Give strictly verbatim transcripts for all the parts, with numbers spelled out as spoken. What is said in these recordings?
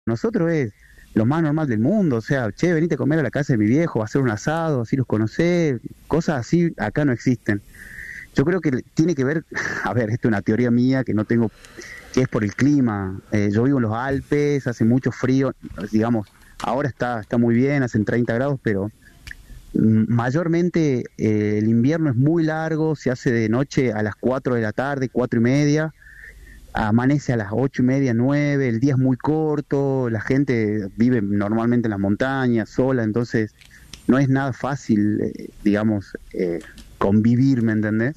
nosotros es lo más normal del mundo, o sea, che, venite a comer a la casa de mi viejo, va a hacer un asado, así los conocés, cosas así acá no existen. Yo creo que tiene que ver, a ver, esto es una teoría mía que no tengo, que es por el clima. Eh, yo vivo en los Alpes, hace mucho frío, digamos, ahora está, está muy bien, hacen treinta grados, pero mm, mayormente eh, el invierno es muy largo, se hace de noche a las cuatro de la tarde, cuatro y media, amanece a las ocho y media, nueve, el día es muy corto, la gente vive normalmente en las montañas, sola, entonces no es nada fácil, eh, digamos, eh, convivir, ¿me entendés?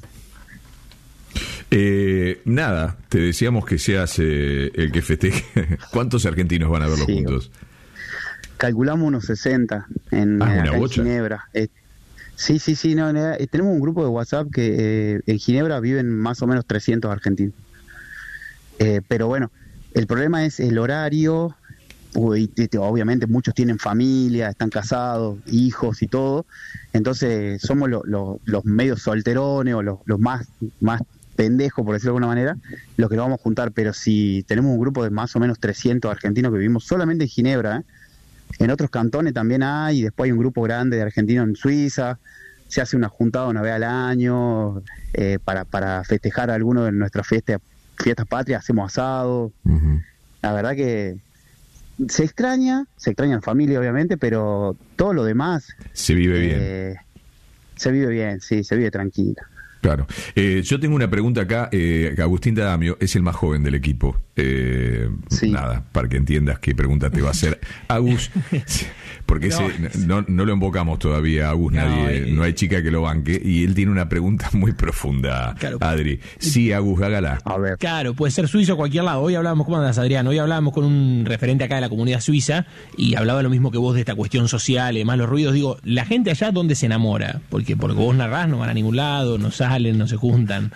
Eh, nada, te decíamos que seas eh, el que festeje. ¿Cuántos argentinos van a verlo Sí, juntos? calculamos unos sesenta en, Ah, eh, una acá en bocha. Ginebra. Eh, sí, sí, sí, no, no, eh, tenemos un grupo de WhatsApp que eh, en Ginebra viven más o menos trescientos argentinos. Eh, pero bueno, el problema es el horario. Uy, te- te- obviamente muchos tienen familia, están casados, hijos y todo, entonces somos lo- lo- los medios solterones o los, los más, más pendejos, por decirlo de alguna manera, los que nos vamos a juntar, pero si tenemos un grupo de más o menos trescientos argentinos que vivimos solamente en Ginebra, ¿eh? En otros cantones también hay, y después hay un grupo grande de argentinos en Suiza, se hace una juntada una vez al año, eh, para, para festejar alguno de nuestras fiestas, fiestas patrias, hacemos asado, Ujú. la verdad que se extraña, se extraña en familia obviamente, pero todo lo demás Se vive bien. eh, se vive bien, sí, se vive tranquilo. Claro. Eh, yo tengo una pregunta acá. Eh, Agustín D'Adamio es el más joven del equipo. Eh, Sí. Nada, para que entiendas qué pregunta te va a hacer. Agus, porque No. ese, no, no lo invocamos todavía, Agus, No, nadie, eh, no hay chica que lo banque. Y él tiene una pregunta muy profunda, Claro. Adri. Sí, Agus, hágala. A ver, Claro, puede ser suizo o cualquier lado. Hoy hablábamos, ¿cómo andas, Adrián? Hoy hablábamos con un referente acá de la comunidad suiza y hablaba lo mismo que vos de esta cuestión social y demás, los ruidos. Digo, la gente allá, ¿dónde se enamora? Porque por lo que vos narrás, no van a ningún lado, no salen, no se juntan.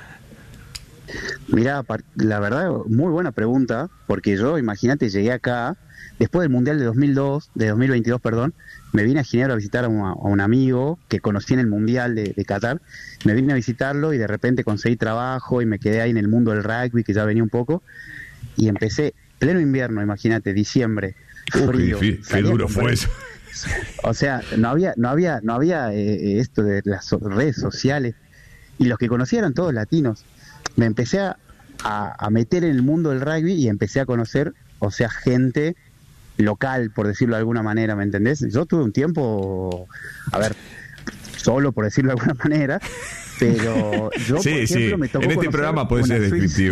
mirá, par- la verdad, muy buena pregunta, porque yo, imagínate, llegué acá, después del Mundial de dos mil dos, de dos mil veintidós, perdón, me vine a Ginebra a visitar a un, a un amigo que conocí en el Mundial de, de Qatar, me vine a visitarlo y de repente conseguí trabajo y me quedé ahí en el mundo del rugby, que ya venía un poco, y empecé, pleno invierno, imagínate, diciembre, Uh, qué frío. difícil, qué salí a duro comprar- fue eso. O sea, no había, no había, no había eh, esto de las so- redes sociales, y los que conocía eran todos latinos. Me empecé a, a- a meter en el mundo del rugby y empecé a conocer, o sea, gente local, por decirlo de alguna manera, ¿me entendés? Yo tuve un tiempo, a ver, solo por decirlo de alguna manera, pero yo, por Sí, ejemplo, sí. me tocó En este conocer programa puede una ser suiza- descriptivo.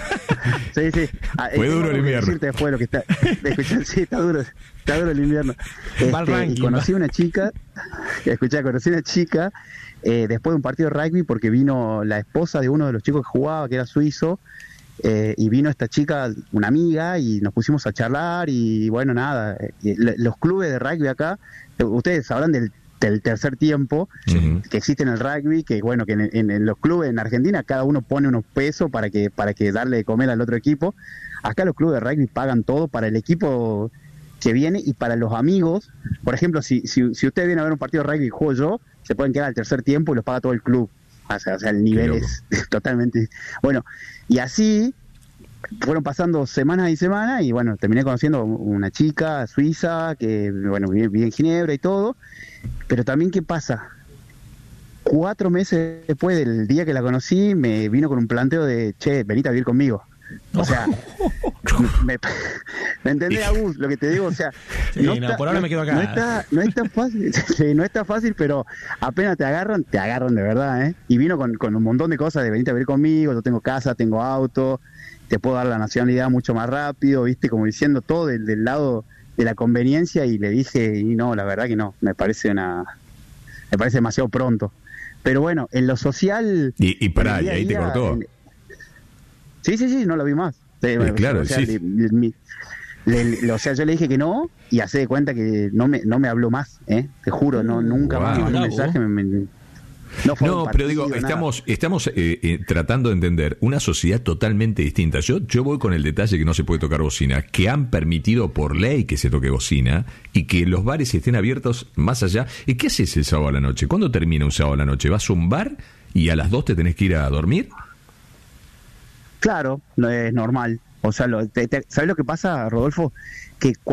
Sí, sí. Ah, Fue eh, duro tengo el que invierno. decirte después lo que está. de escuchar, sí, está duro, está duro el invierno. Va al Este, ranking, y conocí va. una chica, escuchá, conocí una chica eh, después de un partido de rugby porque vino la esposa de uno de los chicos que jugaba, que era suizo, eh, y vino esta chica, una amiga, y nos pusimos a charlar y bueno, nada, eh, y le- los clubes de rugby acá, eh, ustedes sabrán del, del tercer tiempo, Ujú. que existe en el rugby, que bueno, que en, en- en los clubes en Argentina cada uno pone unos pesos para que para que darle de comer al otro equipo. Acá los clubes de rugby pagan todo para el equipo que viene y para los amigos. Por ejemplo, si si, si usted viene a ver un partido de rugby y juego yo, se pueden quedar al tercer tiempo y los paga todo el club. O sea, o sea, el nivel loco. es totalmente... Bueno, y así fueron pasando semanas y semanas y bueno, terminé conociendo una chica suiza que, bueno, vive, vive en Ginebra y todo, pero también, ¿qué pasa? Cuatro meses después del día que la conocí, me vino con un planteo de, che, venite a vivir conmigo. O sea, me, ¿me entendés, Agus? Lo que te digo, o sea, Sí, no, por ahora me quedo acá. No está, no está fácil, sí, no está fácil, pero apenas te agarran, te agarran de verdad, ¿eh? Y vino con, con un montón de cosas de venite a vivir conmigo, yo tengo casa, tengo auto, te puedo dar la nacionalidad mucho más rápido, ¿viste? Como diciendo todo del, del lado de la conveniencia, y le dije, y no, la verdad que no, me parece una, me parece demasiado pronto. Pero bueno, en lo social... Y, y pará, en el y día a ahí te día, cortó. en- Sí, sí, sí, no lo vi más. Eh, Eh, claro, o sea, sí. le- le- mi- le- le- o sea, yo le dije que no y hace de cuenta que no me no me habló más, ¿eh? Te juro, no nunca Wow. más me mandó un Bravo. mensaje. me- me- no, fue No, un pero digo, partido, nada. estamos estamos eh, eh, tratando de entender una sociedad totalmente distinta. Yo yo voy con el detalle que no se puede tocar bocina, que han permitido por ley que se toque bocina y que los bares estén abiertos más allá. ¿Y qué haces el sábado a la noche? ¿Cuándo termina un sábado a la noche? ¿Vas a un bar y a las dos te tenés que ir a dormir? Claro, no es normal. O sea, lo, te, te, ¿sabes lo que pasa, Rodolfo? Que